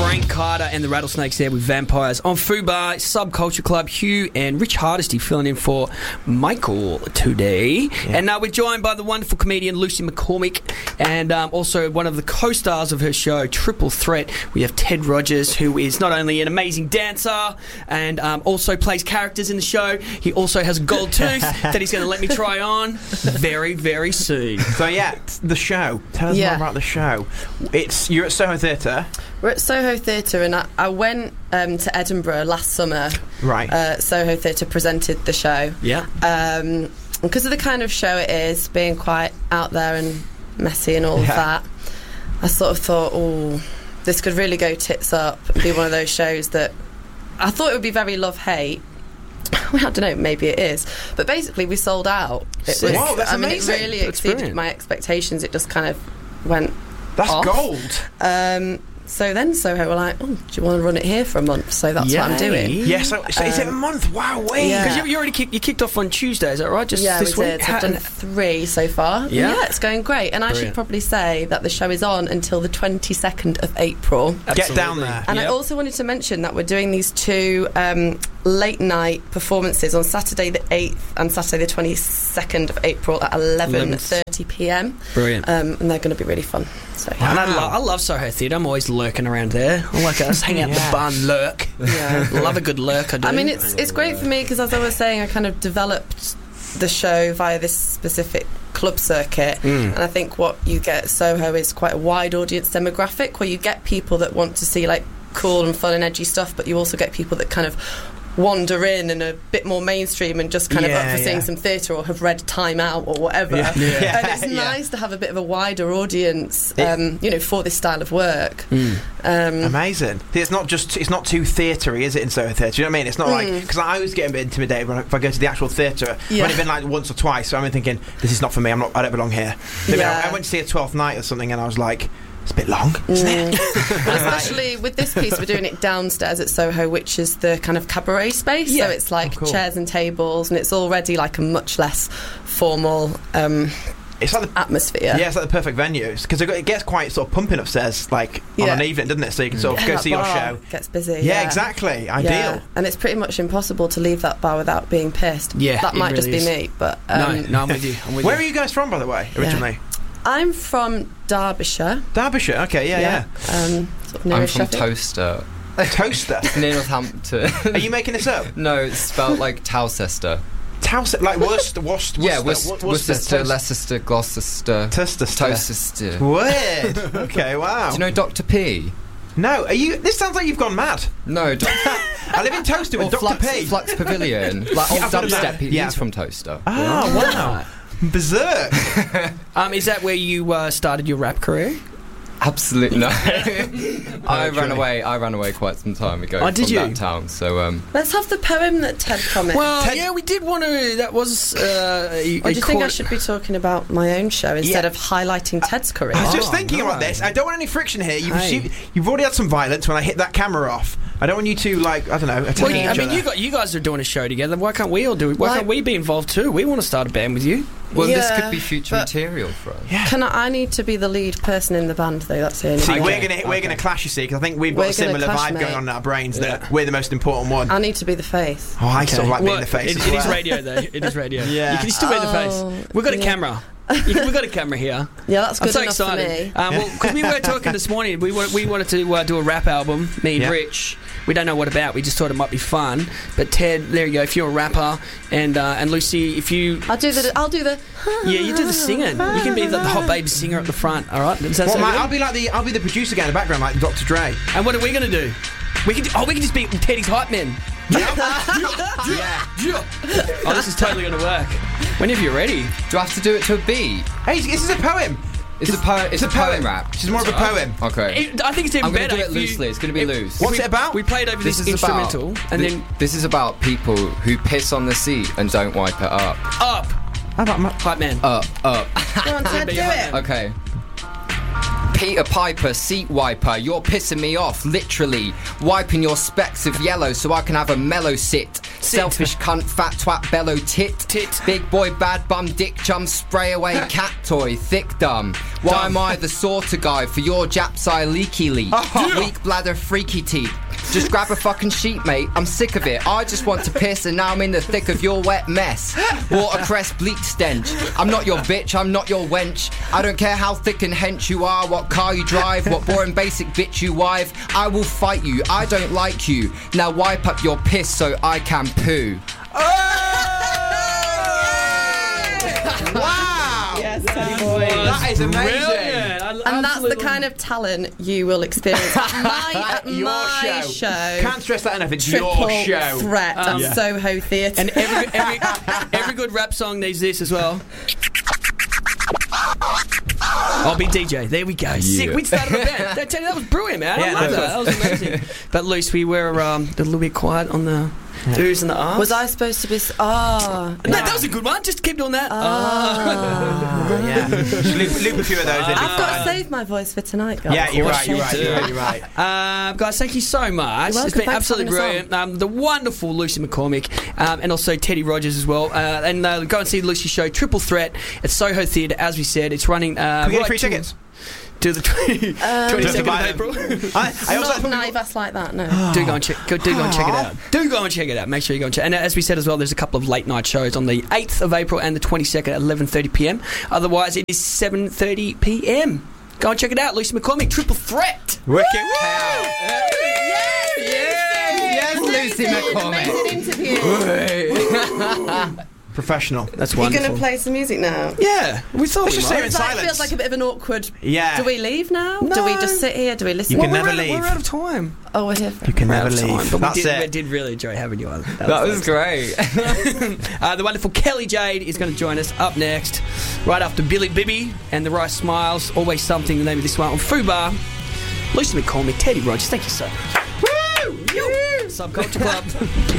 Frank Carter and the Rattlesnakes there with Vampires on Fubar Subculture Club. Hugh and Rich Hardesty filling in for Michael today. Yeah. And we're joined by the wonderful comedian Lucy McCormick and also one of the co-stars of her show, Triple Threat. We have Ted Rogers, who is not only an amazing dancer and also plays characters in the show, he also has a gold tooth that he's going to let me try on very, very soon. So yeah, the show. Tell us more about the show. You're at Soho Theatre. We're at Soho Theatre, and I went to Edinburgh last summer. Right. Soho Theatre presented the show. Yeah. Because of the kind of show it is, being quite out there and messy and all of that, I sort of thought, this could really go tits up and be one of those shows that I thought it would be very love-hate. Well, I don't know, maybe it is. But basically, we sold out. That's amazing. It really exceeded my expectations. It just kind of went off. Gold. So then Soho were like, do you want to run it here for a month? So that's what I'm doing. Yeah, so is it a month? Wow, because you already kicked off on Tuesday, is that right? Just this we week? did. I've done 3 so far. Yeah, it's going great. And I should probably say that the show is on until the 22nd of April. Absolutely. Get down there. And I also wanted to mention that we're doing these 2 late night performances on Saturday the 8th and Saturday the 22nd of April at 11:30 p.m. Brilliant. And they're going to be really fun. So, and I love Soho Theatre. I'm always lurking around there. I like us hang out in the bar and lurk. Yeah. Love a good lurk, I do. I mean, it's great for me because, as I was saying, I kind of developed the show via this specific club circuit, and I think what you get at Soho is quite a wide audience demographic, where you get people that want to see like cool and fun and edgy stuff, but you also get people that kind of wander in and a bit more mainstream and just kind of up for seeing some theatre or have read Time Out or whatever. And it's nice to have a bit of a wider audience, for this style of work. Amazing. It's not too theatre-y, is it, in Soho Theatre? Do you know what I mean? It's not like, because I always get a bit intimidated if I go to the actual theatre. When it's been like once or twice, so I'm thinking, this is not for me. I don't belong here. I went to see a 12th Night or something, and I was like, it's a bit long, isn't it? But especially with this piece, we're doing it downstairs at Soho, which is the kind of cabaret space. So it's like chairs and tables, and it's already like a much less formal it's like the atmosphere. Yeah, it's like the perfect venue because it gets quite sort of pumping upstairs, like on an evening, doesn't it? So you can sort of go see your show. Gets busy. Yeah, exactly. Ideal. Yeah. And it's pretty much impossible to leave that bar without being pissed. Yeah, that might really just be me, but no, I'm with you. Where are you guys from, by the way, originally? I'm from Derbyshire. Derbyshire, okay, yeah. I'm from Towcester. Towcester? Near Northampton. Are you making this up? No, it's spelled like Towcester. Towcester, like Worcester. Yeah, Worcester, Leicester, Gloucester, Towcester. Weird. Okay, wow. Do you know Dr. P? No, this sounds like you've gone mad. No, I live in Towcester with Dr. P. Flux Pavilion, like old dubstep. He's from Towcester. Oh, wow. Berserk. Is that where you started your rap career? Absolutely no. I ran away quite some time ago from that town. So let's have the poem that Ted promised. Well, we did want to. That was. Or do you think I should be talking about my own show instead of highlighting Ted's career? I was just thinking about this. I don't want any friction here. You've already had some violence when I hit that camera off. I don't want you to attack each other. You guys are doing a show together. Why can't we all do it? Why can't we be involved too? We want to start a band with you. Well, this could be future material for us. Yeah. I need to be the lead person in the band, though. That's the only thing. We're gonna clash, you see, because I think we've got a similar vibe going on in our brains that we're the most important one. I need to be the face. Oh, I sort of like being the face. It is radio, though. It is radio. Yeah. You can still be the face. We've got a camera. We've got a camera here. Yeah, that's good I'm so enough excited. for me. Because we were talking this morning, we wanted to do a rap album, me and Rich. We don't know what about. We just thought it might be fun. But Ted, there you go. If you're a rapper, and Lucy, if you, I'll do the. Yeah, you do the singing. You can be the hot baby singer at the front. All right. Does that sound good? I'll be the producer guy in the background, like Dr. Dre. And what are we going to do? We can just be Teddy's hype men. Oh, this is totally going to work. Whenever you're ready. Do I have to do it to a beat? Hey, this is a poem. It's a poem rap. She's more of a poem. Okay. I think it's even better. I'm going to do it loosely. It's going to be loose. What's it about? We played over this instrumental, and then this is about people who piss on the seat and don't wipe it up. Up. How about hype man? Up. Go on, Ted, do it. Okay. Peter Piper, seat wiper, you're pissing me off, literally. Wiping your specs of yellow so I can have a mellow sit. Selfish cunt, fat twat, bellow tit. Big boy, bad bum, dick chum, spray away cat toy, thick dumb. Why am I the sorter guy for your Jap's eye leaky leak? Weak bladder, freaky teeth. Just grab a fucking sheet, mate. I'm sick of it. I just want to piss and now I'm in the thick of your wet mess. Watercress, bleak stench. I'm not your bitch, I'm not your wench. I don't care how thick and hench you are, what car you drive, what boring basic bitch you wive. I will fight you, I don't like you. Now wipe up your piss so I can poo. Wow! Yes, Teddy boy. That is amazing. Brilliant. And that's the kind of talent you will experience at my show. Can't stress that enough. It's Triple your show. Threat at Soho Theatre. And every good rap song needs this as well. I'll be DJ. There we go. Sick. We started a band. That was brilliant, man. I love that. That was amazing. But Luce, we were a little bit quiet on the do's and the ahs. Was I supposed to be... No, that was a good one. Just keep doing that. Yeah. Loop a few of those in. I've got to save my voice for tonight, guys. Yeah, you're right. Guys, thank you so much. Welcome. It's been Thanks absolutely brilliant. The wonderful Lucy McCormick, and also Teddy Rogers as well. And go and see Lucy's show, Triple Threat, at Soho Theatre. As we said, it's running. Can we get free tickets? To the 22nd of April. I also not Nivas like that, no. Do go and check it out. Do go and check it out. Make sure you go and check. And as we said as well, there's a couple of late night shows on the 8th of April and the 22nd at 11:30 p.m. Otherwise, it is 7:30 p.m. Go and check it out. Lucy McCormick, Triple Threat. Wicked. Yes, Lucy McCormick. Amazing interview. Professional. That's wonderful. You're going to play some music now? Yeah, we thought Let's just say it in It silence. feels like a bit of an awkward... Yeah. Do we leave now? No. Do we just sit here? Do we listen? You can never leave. We're out of time. Oh, we're here for... You can We're never out of time. leave. But That's we it. did really enjoy having you on. That was great. The wonderful Kelly Jade is going to join us up next, right after Billy Bibby and the Rice Smiles. Always Something, the name of this one, on Fubar. Lucy McCormick, Teddy Rogers, thank you so much. Woo! Subculture Club.